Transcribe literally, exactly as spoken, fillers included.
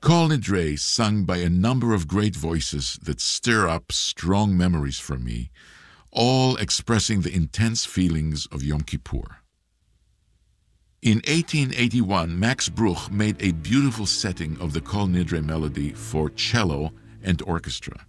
Kol Nidre, sung by a number of great voices that stir up strong memories for me, all expressing the intense feelings of Yom Kippur. In eighteen eighty-one, Max Bruch made a beautiful setting of the Kol Nidre melody for cello and orchestra.